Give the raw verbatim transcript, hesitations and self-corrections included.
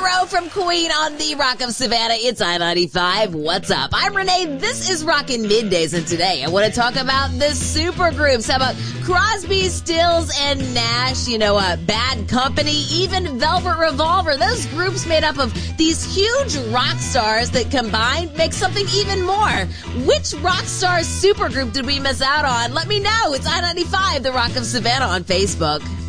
Monroe from Queen on the Rock of Savannah. It's I ninety-five. What's up? I'm Renee. This is Rockin' Middays, and today I want to talk about the supergroups. How about Crosby, Stills, and Nash? You know, uh, Bad Company, even Velvet Revolver. Those groups made up of these huge rock stars that combined make something even more. Which rock star supergroup did we miss out on? Let me know. It's I ninety-five, the Rock of Savannah on Facebook.